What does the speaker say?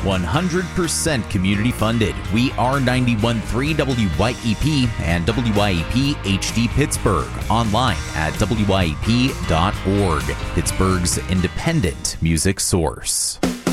100% community funded. We are 91.3 WYEP and WYEP HD Pittsburgh. Online at WYEP.org. Pittsburgh's independent music source.